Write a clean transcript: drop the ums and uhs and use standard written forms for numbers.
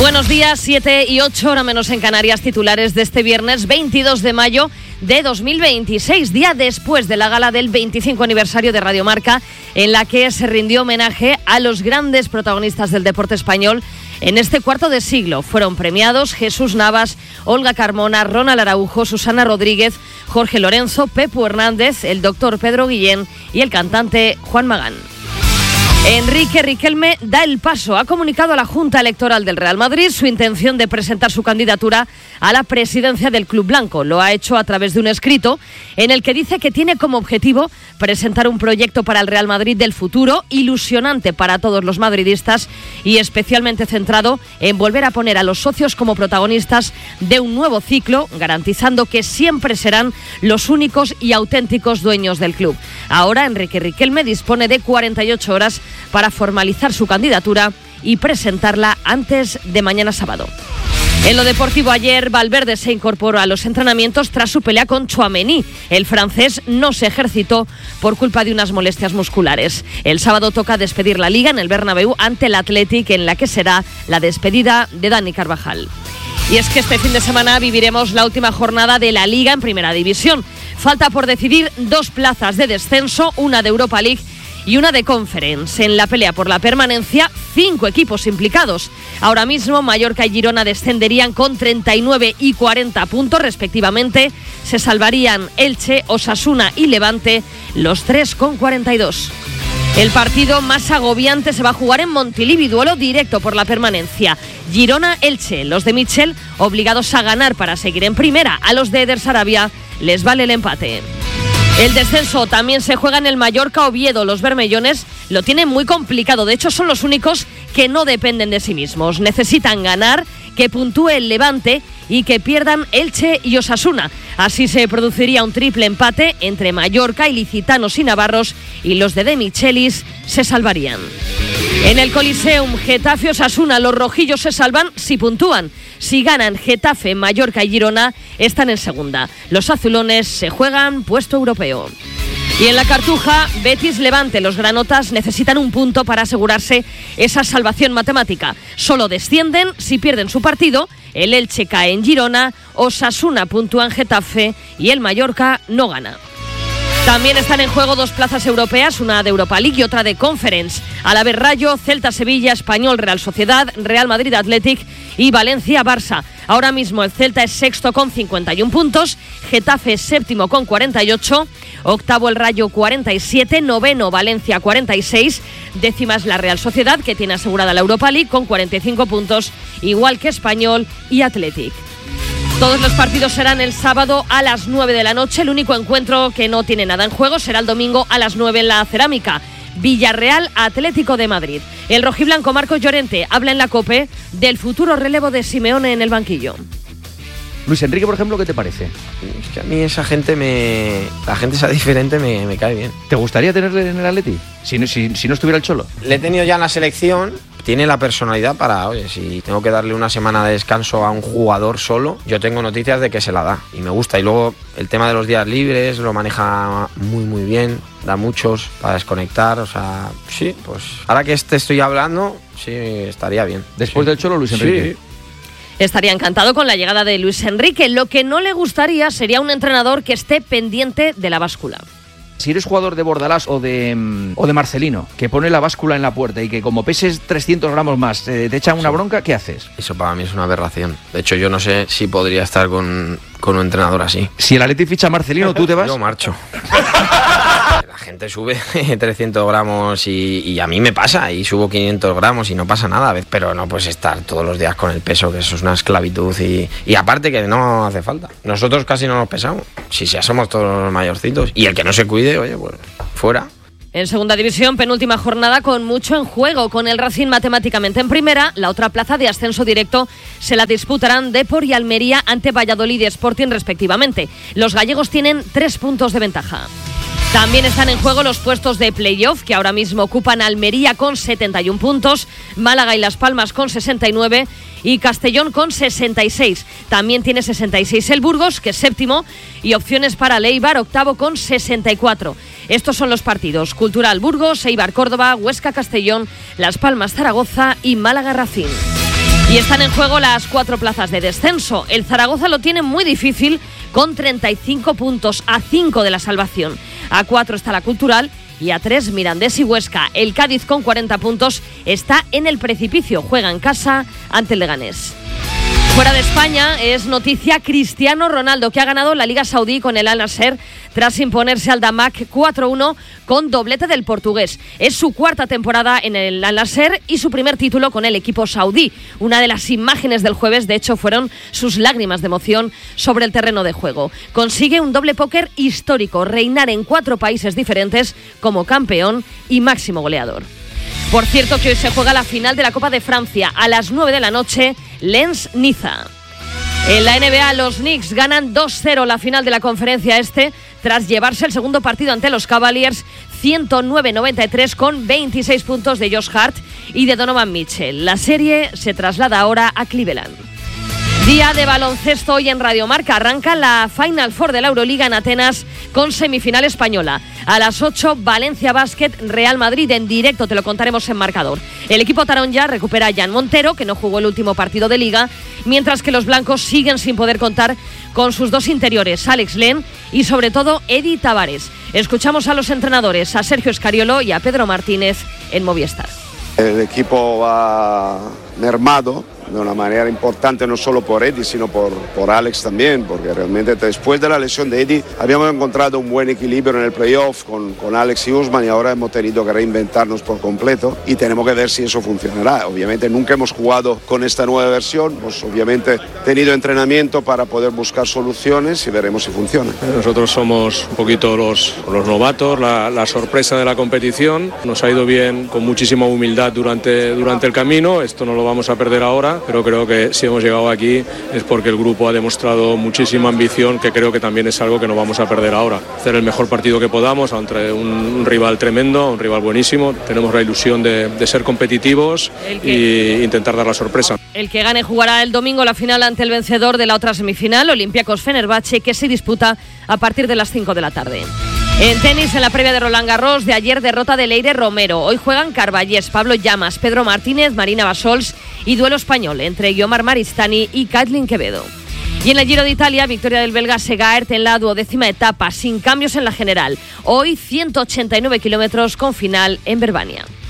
Buenos días, 7 y 8, hora menos en Canarias, titulares de este viernes 22 de mayo de 2026, día después de la gala del 25 aniversario de Radio Marca, en la que se rindió homenaje a los grandes protagonistas del deporte español en este cuarto de siglo. Fueron premiados Jesús Navas, Olga Carmona, Ronald Araujo, Susana Rodríguez, Jorge Lorenzo, Pepu Hernández, el doctor Pedro Guillén y el cantante Juan Magán. Enrique Riquelme da el paso. Ha comunicado a la Junta Electoral del Real Madrid su intención de presentar su candidatura a la presidencia del club blanco. Lo ha hecho a través de un escrito en el que dice que tiene como objetivo presentar un proyecto para el Real Madrid del futuro, ilusionante para todos los madridistas y especialmente centrado en volver a poner a los socios como protagonistas de un nuevo ciclo, garantizando que siempre serán los únicos y auténticos dueños del club. Ahora Enrique Riquelme dispone de 48 horas para formalizar su candidatura y presentarla antes de mañana sábado. En lo deportivo, ayer Valverde se incorporó a los entrenamientos tras su pelea con Tchouaméni. El francés no se ejercitó por culpa de unas molestias musculares. El sábado toca despedir la Liga en el Bernabéu ante el Athletic, en la que será la despedida de Dani Carvajal. Y es que este fin de semana viviremos la última jornada de la Liga en Primera División. Falta por decidir 2 plazas de descenso, una de Europa League y una de Conference. En la pelea por la permanencia, 5 equipos implicados. Ahora mismo Mallorca y Girona descenderían con 39 y 40 puntos respectivamente. Se salvarían Elche, Osasuna y Levante, los 3 con 42. El partido más agobiante se va a jugar en Montilivi, duelo directo por la permanencia. Girona-Elche, los de Michel obligados a ganar para seguir en primera. A los de Eder Sarabia les vale el empate. El descenso también se juega en el Mallorca-Oviedo. Los bermellones lo tienen muy complicado. De hecho, son los únicos que no dependen de sí mismos. Necesitan ganar, que puntúe el Levante y que pierdan Elche y Osasuna. Así se produciría un triple empate entre Mallorca, ilicitanos y navarros, y los de Michelis se salvarían. En el Coliseum, Getafe-Osasuna, los rojillos se salvan si puntúan. Si ganan Getafe, Mallorca y Girona, están en segunda. Los azulones se juegan puesto europeo. Y en la Cartuja, Betis-Levante, los granotas necesitan un punto para asegurarse esa salvación matemática. Solo descienden si pierden su partido. El Elche cae en Girona, Osasuna puntúa en Getafe y el Mallorca no gana. También están en juego 2 plazas europeas, una de Europa League y otra de Conference. Alavés Rayo, Celta Sevilla, Español Real Sociedad, Real Madrid Athletic y Valencia Barça. Ahora mismo el Celta es sexto con 51 puntos, Getafe es séptimo con 48, octavo el Rayo 47, noveno Valencia 46, décima es la Real Sociedad, que tiene asegurada la Europa League con 45 puntos, igual que Español y Athletic. Todos los partidos serán el sábado a las 9 de la noche. El único encuentro que no tiene nada en juego será el domingo a las 9 en la Cerámica. Villarreal Atlético de Madrid. El rojiblanco Marcos Llorente habla en la COPE del futuro relevo de Simeone en el banquillo. Luis Enrique, por ejemplo, ¿qué te parece? Es que a mí esa gente la gente esa diferente me cae bien. ¿Te gustaría tenerle en el Atleti? Si no estuviera el Cholo. Le he tenido ya en la selección. Tiene la personalidad para, oye, si tengo que darle una semana de descanso a un jugador solo, yo tengo noticias de que se la da y me gusta. Y luego el tema de los días libres lo maneja muy muy bien, da muchos para desconectar, o sea, sí, pues ahora que estoy hablando, sí, estaría bien. Después del Cholo, Luis Enrique. Sí. Estaría encantado con la llegada de Luis Enrique. Lo que no le gustaría sería un entrenador que esté pendiente de la báscula. Si eres jugador de Bordalás o de Marcelino, que pone la báscula en la puerta y que como peses 300 gramos más te echan una bronca, ¿qué haces? Eso para mí es una aberración. De hecho, yo no sé si podría estar con un entrenador así. Si el Atleti ficha a Marcelino, ¿tú te vas? Yo marcho. La gente sube 300 gramos y a mí me pasa, y subo 500 gramos y no pasa nada, pero no puedes estar todos los días con el peso, que eso es una esclavitud y aparte que no hace falta. Nosotros casi no nos pesamos, si ya somos todos los mayorcitos, y el que no se cuide, oye, pues fuera. En segunda división, penúltima jornada con mucho en juego, con el Racing matemáticamente en primera. La otra plaza de ascenso directo se la disputarán Depor y Almería ante Valladolid y Sporting respectivamente. Los gallegos tienen 3 puntos de ventaja. También están en juego los puestos de playoff, que ahora mismo ocupan Almería con 71 puntos, Málaga y Las Palmas con 69 y Castellón con 66. También tiene 66 el Burgos, que es séptimo, y opciones para el Eibar, octavo con 64. Estos son los partidos: Cultural Burgos, Eibar Córdoba, Huesca Castellón, Las Palmas Zaragoza y Málaga Racing. Y están en juego las 4 plazas de descenso. El Zaragoza lo tiene muy difícil con 35 puntos, a 5 de la salvación. A 4 está la Cultural y a 3 Mirandés y Huesca. El Cádiz con 40 puntos está en el precipicio. Juega en casa ante el Leganés. Fuera de España es noticia Cristiano Ronaldo, que ha ganado la Liga Saudí con el Al-Nassr tras imponerse al Damak 4-1 con doblete del portugués. Es su 4ª temporada en el Al-Nassr y su primer título con el equipo saudí. Una de las imágenes del jueves, de hecho, fueron sus lágrimas de emoción sobre el terreno de juego. Consigue un doble póker histórico, reinar en 4 países diferentes como campeón y máximo goleador. Por cierto, que hoy se juega la final de la Copa de Francia a las 9 de la noche, Lens-Niza. En la NBA, los Knicks ganan 2-0 la final de la Conferencia Este tras llevarse el segundo partido ante los Cavaliers 109-93 con 26 puntos de Josh Hart y de Donovan Mitchell. La serie se traslada ahora a Cleveland. Día de baloncesto hoy en Radio Marca. Arranca la Final Four de la Euroliga en Atenas con semifinal española. A las 8, Valencia Basket, Real Madrid en directo, te lo contaremos en marcador. El equipo taronja recupera a Jan Montero, que no jugó el último partido de Liga, mientras que los blancos siguen sin poder contar con sus 2 interiores, Alex Len y sobre todo Edi Tavares. Escuchamos a los entrenadores, a Sergio Escariolo y a Pedro Martínez en Movistar. El equipo va mermado de una manera importante, no solo por Edi, sino por Alex también, porque realmente después de la lesión de Edi habíamos encontrado un buen equilibrio en el playoff con Alex y Usman, y ahora hemos tenido que reinventarnos por completo y tenemos que ver si eso funcionará. Obviamente nunca hemos jugado con esta nueva versión, pues obviamente tenido entrenamiento para poder buscar soluciones y veremos si funciona. Nosotros somos un poquito los novatos, la sorpresa de la competición. Nos ha ido bien con muchísima humildad durante el camino, esto no lo vamos a perder ahora, pero creo que si hemos llegado aquí es porque el grupo ha demostrado muchísima ambición, que creo que también es algo que no vamos a perder ahora. Hacer el mejor partido que podamos ante un rival tremendo, un rival buenísimo. Tenemos la ilusión de ser competitivos e intentar dar la sorpresa. El que gane jugará el domingo la final ante el vencedor de la otra semifinal, Olympiacos Fenerbahce, que se disputa a partir de las 5 de la tarde. En tenis, en la previa de Roland Garros, de ayer derrota de Leire Romero. Hoy juegan Carballés, Pablo Llamas, Pedro Martínez, Marina Basols y duelo español entre Guiomar Maristany y Kathleen Quevedo. Y en el Giro de Italia, victoria del belga Segaert en la 12ª etapa, sin cambios en la general. Hoy 189 kilómetros con final en Verbania.